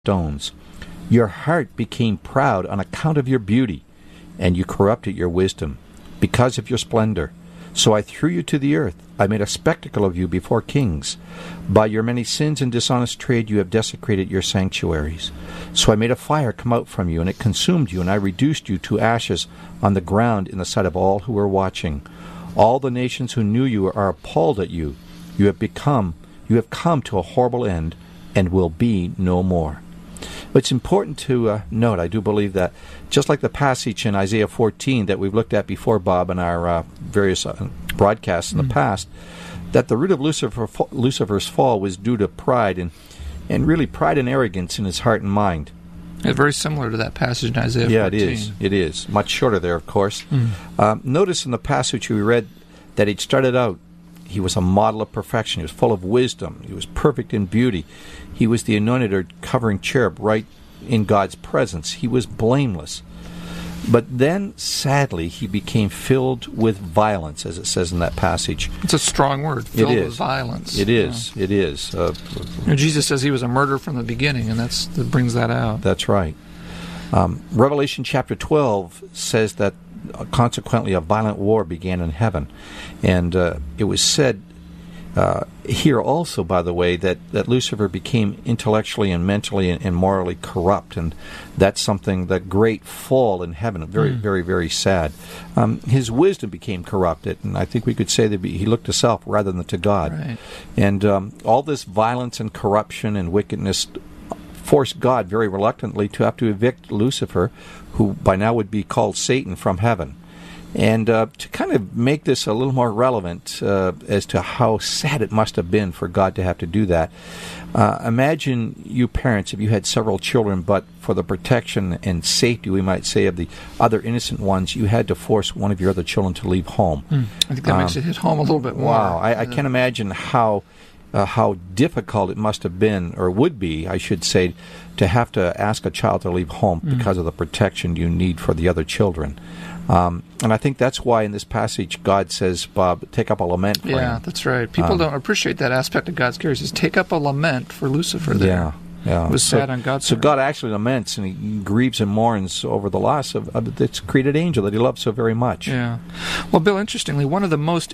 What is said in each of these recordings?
stones. Your heart became proud on account of your beauty, and you corrupted your wisdom because of your splendor. So I threw you to the earth. I made a spectacle of you before kings. By your many sins and dishonest trade you have desecrated your sanctuaries. So I made a fire come out from you, and it consumed you, and I reduced you to ashes on the ground in the sight of all who were watching. All the nations who knew you are appalled at you. You have come to a horrible end, and will be no more. But it's important to note, I do believe that, just like the passage in Isaiah 14 that we've looked at before, Bob, in our various broadcasts in the past, that the root of Lucifer's fall was due to pride, and really pride and arrogance in his heart and mind. It's very similar to that passage in Isaiah 14. Yeah, it is. Much shorter there, of course. Notice in the passage we read that he started out, he was a model of perfection. He was full of wisdom. He was perfect in beauty. He was the anointed or covering cherub right in God's presence. He was blameless. But then, sadly, he became filled with violence, as it says in that passage. It's a strong word, filled with violence. It is. Yeah. It is. Jesus says he was a murderer from the beginning, and that brings that out. That's right. Revelation chapter 12 says that consequently a violent war began in heaven. And it was said here also, by the way, that Lucifer became intellectually and mentally and morally corrupt, and that's something, that great fall in heaven, very, very, very sad. His wisdom became corrupted, and I think we could say that he looked to self rather than to God. Right. And all this violence and corruption and wickedness forced God very reluctantly to have to evict Lucifer, who by now would be called Satan, from heaven. And to kind of make this a little more relevant as to how sad it must have been for God to have to do that, imagine you parents, if you had several children, but for the protection and safety, we might say, of the other innocent ones, you had to force one of your other children to leave home. I think that makes it hit home a little bit more. Wow, I can't imagine how difficult it must have been, or would be, I should say, to have to ask a child to leave home because of the protection you need for the other children. And I think that's why in this passage God says, Bob, take up a lament for him. Yeah, that's right. People don't appreciate that aspect of God's care. He says, take up a lament for Lucifer there. Yeah. It was sad on God's So part. God actually laments and he grieves and mourns over the loss of this created angel that he loved so very much. Yeah. Well, Bill, interestingly, one of the most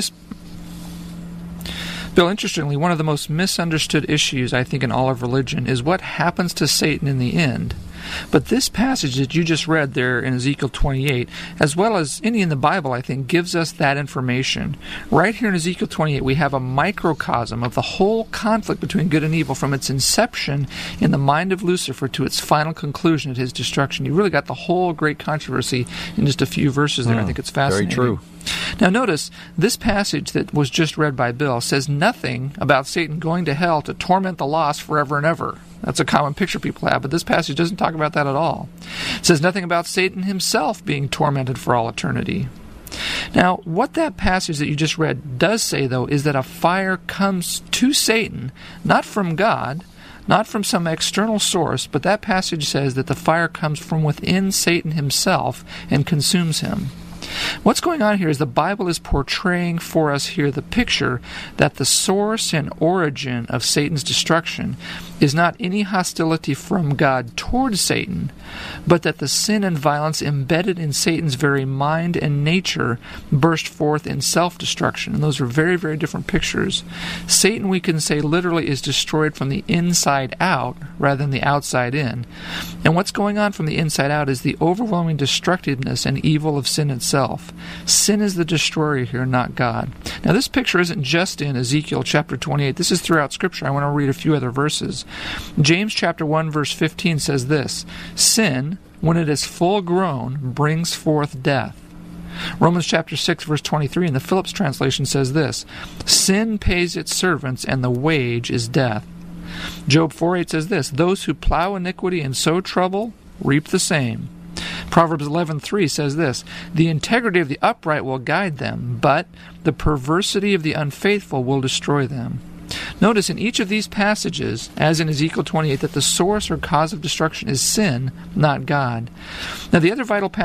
misunderstood issues, I think, in all of religion is what happens to Satan in the end. But this passage that you just read there in Ezekiel 28, as well as any in the Bible, I think, gives us that information. Right here in Ezekiel 28, we have a microcosm of the whole conflict between good and evil from its inception in the mind of Lucifer to its final conclusion at his destruction. You really got the whole great controversy in just a few verses there. I think it's fascinating. Very true. Now notice, this passage that was just read by Bill says nothing about Satan going to hell to torment the lost forever and ever. That's a common picture people have, but this passage doesn't talk about that at all. It says nothing about Satan himself being tormented for all eternity. Now, what that passage that you just read does say, though, is that a fire comes to Satan, not from God, not from some external source, but that passage says that the fire comes from within Satan himself and consumes him. What's going on here is the Bible is portraying for us here the picture that the source and origin of Satan's destruction is not any hostility from God towards Satan, but that the sin and violence embedded in Satan's very mind and nature burst forth in self-destruction. And those are very, very different pictures. Satan, we can say, literally is destroyed from the inside out rather than the outside in. And what's going on from the inside out is the overwhelming destructiveness and evil of sin itself. Sin is the destroyer here, not God. Now, this picture isn't just in Ezekiel chapter 28. This is throughout Scripture. I want to read a few other verses. James chapter 1 verse 15 says this, sin, when it is full grown, brings forth death. Romans chapter 6 verse 23 in the Phillips translation says this, sin pays its servants and the wage is death. Job 4:8 says this, those who plow iniquity and sow trouble reap the same. Proverbs 11:3 says this, the integrity of the upright will guide them, but the perversity of the unfaithful will destroy them. Notice in each of these passages, as in Ezekiel 28, that the source or cause of destruction is sin, not God. Now, the other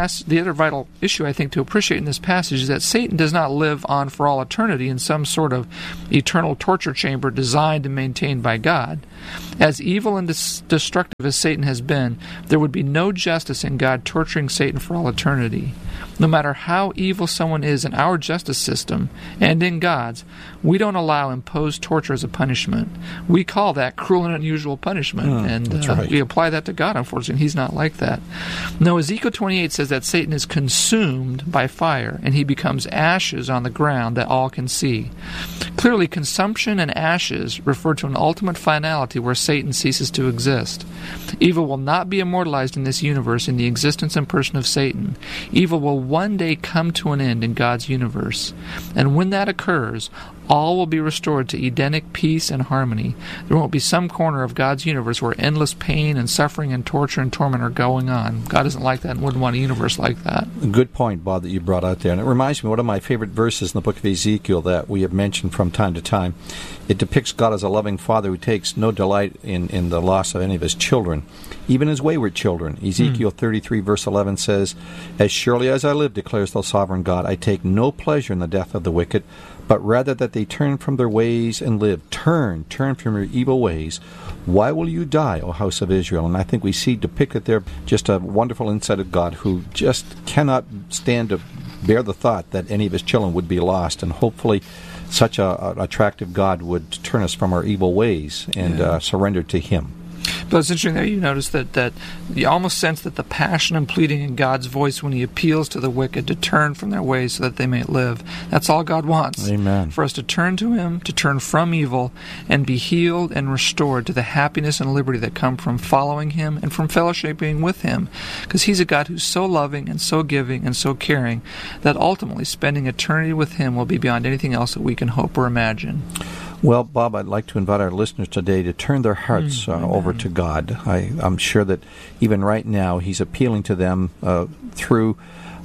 vital issue I think to appreciate in this passage is that Satan does not live on for all eternity in some sort of eternal torture chamber designed and maintained by God. As evil and destructive as Satan has been, there would be no justice in God torturing Satan for all eternity. No matter how evil someone is in our justice system and in God's, we don't allow imposed torture as a punishment. We call that cruel and unusual punishment, and right. We apply that to God, unfortunately. He's not like that. No, Ezekiel 28 says that Satan is consumed by fire, and he becomes ashes on the ground that all can see. Clearly, consumption and ashes refer to an ultimate finality where Satan ceases to exist. Evil will not be immortalized in this universe in the existence and person of Satan. Evil will one day come to an end in God's universe. And when that occurs, all will be restored to Edenic peace and harmony. There won't be some corner of God's universe where endless pain and suffering and torture and torment are going on. God isn't like that and wouldn't want a universe like that. Good point, Bob, that you brought out there. And it reminds me of one of my favorite verses in the book of Ezekiel that we have mentioned from time to time. It depicts God as a loving father who takes no delight in the loss of any of his children, even his wayward children. Ezekiel 33, verse 11 says, "As surely as I live, declares the sovereign God, I take no pleasure in the death of the wicked, but rather that they turn from their ways and live." Turn from your evil ways. Why will you die, O house of Israel? And I think we see depicted there just a wonderful insight of God who just cannot stand to bear the thought that any of his children would be lost. And hopefully such an attractive God would turn us from our evil ways and surrender to him. But it's interesting there you notice that you almost sense that the passion and pleading in God's voice when he appeals to the wicked to turn from their ways so that they may live. That's all God wants. Amen. For us to turn to him, to turn from evil, and be healed and restored to the happiness and liberty that come from following him and from fellowshipping with him. Because he's a God who's so loving and so giving and so caring that ultimately spending eternity with him will be beyond anything else that we can hope or imagine. Well, Bob, I'd like to invite our listeners today to turn their hearts over to God. I'm sure that even right now he's appealing to them through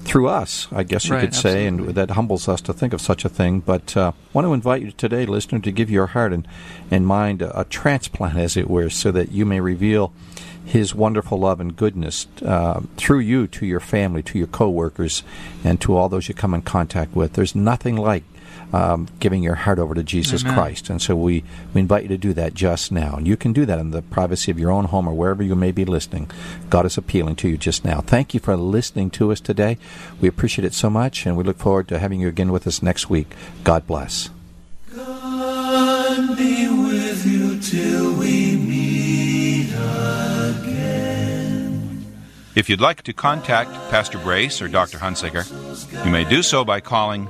us, I guess you could say, absolutely. and that humbles us to think of such a thing. But I want to invite you today, listener, to give your heart and mind a transplant, as it were, so that you may reveal his wonderful love and goodness through you to your family, to your co-workers, and to all those you come in contact with. There's nothing like giving your heart over to Jesus Amen. Christ. And so we invite you to do that just now. And you can do that in the privacy of your own home or wherever you may be listening. God is appealing to you just now. Thank you for listening to us today. We appreciate it so much, and we look forward to having you again with us next week. God bless. God be with you till we meet again. If you'd like to contact Pastor Brace or Dr. Hunsaker, you may do so by calling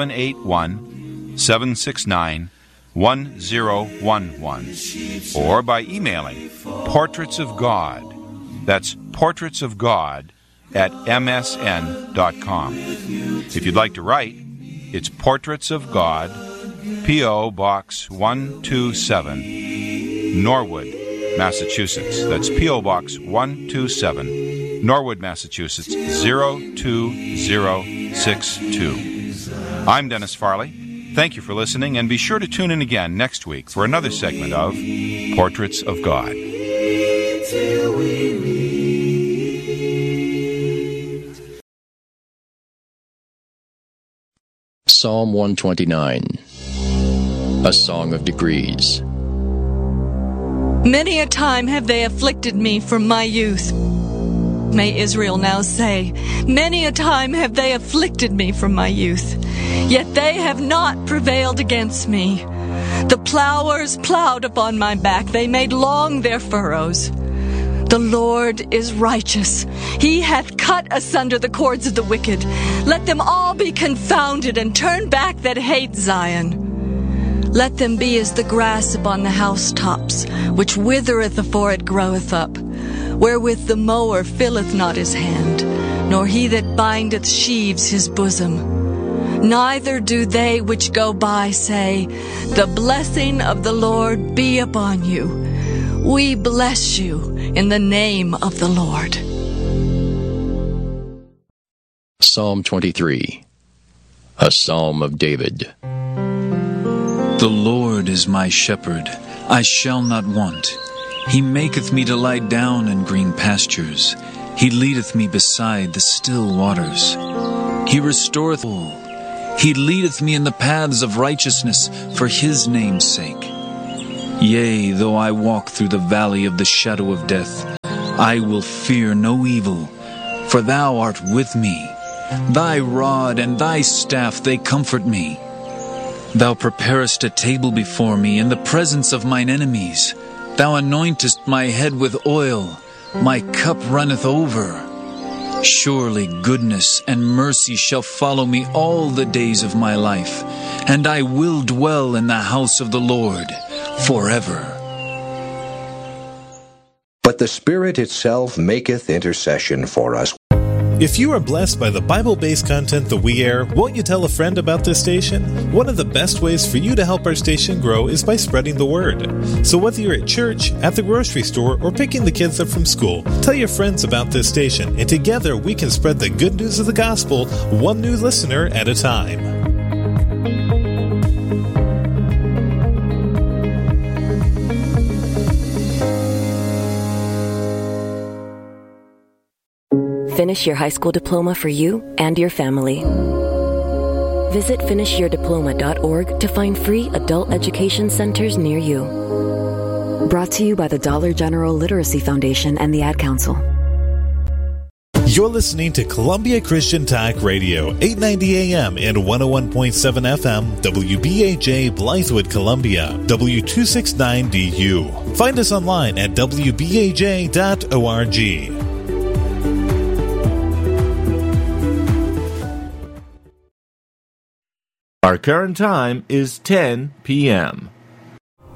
781-769-1011 or by emailing Portraits of God. That's Portraits of God at msn.com. If you'd like to write, it's Portraits of God, P.O. Box 127, Norwood, Massachusetts. That's P.O. Box 127, Norwood, Massachusetts, 02062. I'm Dennis Farley. Thank you for listening, and be sure to tune in again next week for another segment of Portraits of God. Psalm 129, a song of decrees. Many a time have they afflicted me from my youth. May Israel now say, many a time have they afflicted me from my youth, yet they have not prevailed against me. The plowers plowed upon my back, they made long their furrows. The Lord is righteous. He hath cut asunder the cords of the wicked. Let them all be confounded and turn back that hate Zion. Let them be as the grass upon the housetops, which withereth afore it groweth up, wherewith the mower filleth not his hand, nor he that bindeth sheaves his bosom. Neither do they which go by say, the blessing of the Lord be upon you. We bless you in the name of the Lord. Psalm 23, a psalm of David. The Lord is my shepherd, I shall not want. He maketh me to lie down in green pastures. He leadeth me beside the still waters. He restoreth all. He leadeth me in the paths of righteousness for his name's sake. Yea, though I walk through the valley of the shadow of death, I will fear no evil, for thou art with me. Thy rod and thy staff, they comfort me. Thou preparest a table before me in the presence of mine enemies. Thou anointest my head with oil. My cup runneth over. Surely goodness and mercy shall follow me all the days of my life, and I will dwell in the house of the Lord forever. But the Spirit itself maketh intercession for us. If you are blessed by the Bible-based content that we air, won't you tell a friend about this station? One of the best ways for you to help our station grow is by spreading the word. So whether you're at church, at the grocery store, or picking the kids up from school, tell your friends about this station, and together we can spread the good news of the gospel, one new listener at a time. Finish your high school diploma for you and your family. Visit finishyourdiploma.org to find free adult education centers near you. Brought to you by the Dollar General Literacy Foundation and the Ad Council. You're listening to Columbia Christian Talk Radio, 890 AM and 101.7 FM, WBAJ Blythewood, Columbia, W269DU. Find us online at WBAJ.org. Our current time is 10 p.m.